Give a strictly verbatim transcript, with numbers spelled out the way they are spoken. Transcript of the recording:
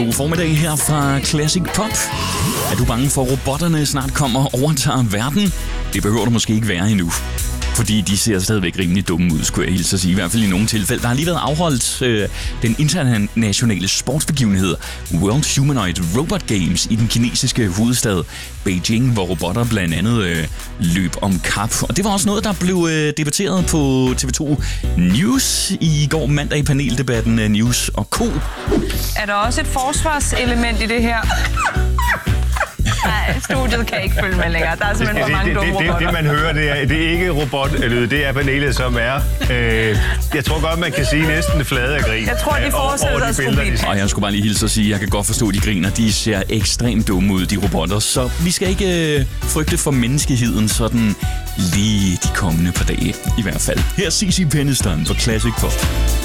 God formiddag her fra Classic Pop. Er du bange for, at robotterne snart kommer og overtager verden? Det behøver du måske ikke være endnu. Fordi de ser stadigvæk rimelig dumme ud, skulle jeg hilse at sige. I hvert fald i nogle tilfælde. Der har lige været afholdt øh, den internationale sportsbegivenhed World Humanoid Robot Games i den kinesiske hovedstad Beijing, hvor robotter blandt andet øh, løb om kap. Og det var også noget, der blev øh, debatteret på T V to News i går mandag i paneldebatten øh, News og Co. Er der også et forsvarselement i det her? Nej, studiet kan ikke følge med længere. Der er simpelthen for mange dumme robotter. Det, det, det, man hører, det er, det er ikke robotlyd, det er panelet, som er... Øh, jeg tror godt, man kan sige næsten flade af grin. Jeg tror, de forestiller sig at skulle blive. Og jeg skulle bare lige hilse at sige, at jeg kan godt forstå, at de griner. De ser ekstremt dumme ud, de robotter. Så vi skal ikke øh, frygte for menneskeheden sådan lige de kommende par dage i hvert fald. Her er C C Peniston på Classic Pop.